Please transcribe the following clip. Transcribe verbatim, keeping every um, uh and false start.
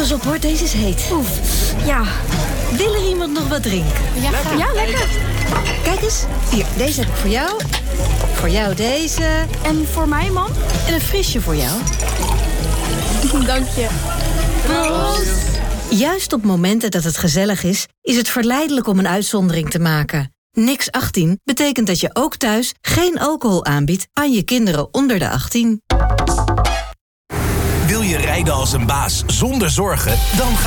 Pas op hoor, deze is heet. Oef, ja. Wil er iemand nog wat drinken? Ja, lekker. Ja, lekker. Kijk eens, hier, deze heb ik voor jou. Voor jou deze. En voor mij, man? En een frisje voor jou. Dank je. Proost. Juist op momenten dat het gezellig is, is het verleidelijk om een uitzondering te maken. Niks achttien betekent dat je ook thuis geen alcohol aanbiedt aan je kinderen onder de achttien. Wil je rijden als een baas zonder zorgen? Dan ga